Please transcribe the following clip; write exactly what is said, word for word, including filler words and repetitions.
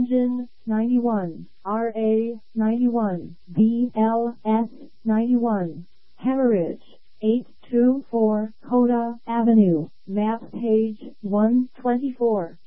Engine ninety-one, R A ninety-one, B L S ninety-one, Hemorrhage, eight two four Coda Avenue, map page one twenty-four.